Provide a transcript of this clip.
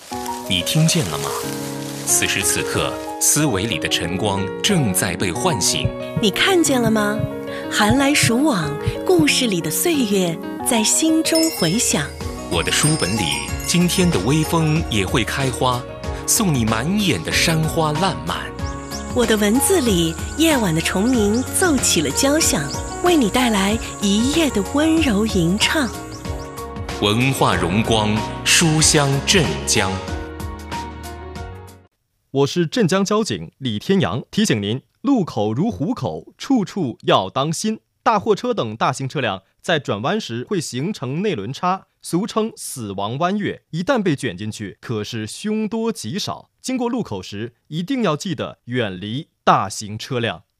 你听见了吗？此时此刻，思维里的晨光正在被唤醒。 你看见了吗？寒来暑往，故事里的岁月在心中回响。 我的书本里，今天的微风也会开花，送你满眼的山花烂漫。 我的文字里，夜晚的虫鸣奏起了交响，为你带来一夜的温柔吟唱。 文化荣光，书香镇江。 我是镇江交警李天阳，提醒您：路口如虎口，处处要当心。大货车等大型车辆在转弯时会形成内轮差，俗称死亡弯月，一旦被卷进去，可是凶多吉少。经过路口时，一定要记得远离大型车辆。